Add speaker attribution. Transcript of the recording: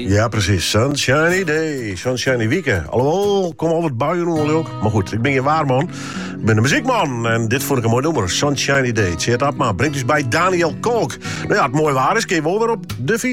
Speaker 1: Ja, precies. Sunshiny day, sunshiny weekend. Alhoewel, kom al wat buien ook. Maar goed, ik ben je waarman. Ik ben een muziekman. En dit vond ik een mooi nummer. Sunshiny day. Cheer het op, maar brengt dus bij Daniel Kolk. Nou ja, het mooi waar is, kun je wel weer op de fiets.